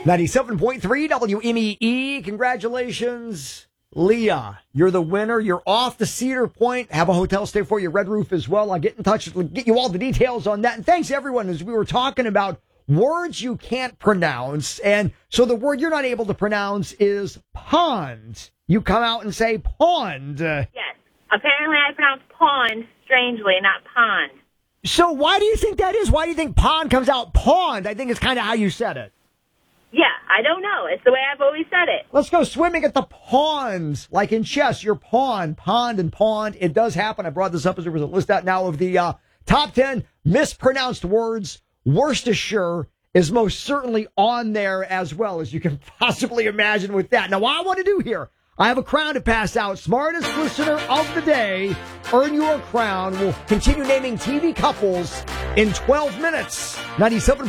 97.3 WMEE. Congratulations, Leah. You're the winner. You're off to Cedar Point. Have a hotel stay for you. Red Roof as well. I'll get in touch. We'll get you all the details on that. And thanks, everyone, as we were talking about words you can't pronounce. And so the word you're not able to pronounce is pond. You come out and say pond. Yes. Apparently I pronounce pond strangely, not pond. So why do you think that is? Why do you think pond comes out pond? I think it's kind of how you said it. Yeah, I don't know. It's the way I've always said it. Let's go swimming at the ponds. Like in chess, your pond and pond. It does happen. I brought this up as there was a list out now of the top 10 mispronounced words. Worcestershire is most certainly on there as well, as you can possibly imagine with that. Now, what I want to do here, I have a crown to pass out. Smartest listener of the day. Earn your crown. We'll continue naming TV couples in 12 minutes. 97.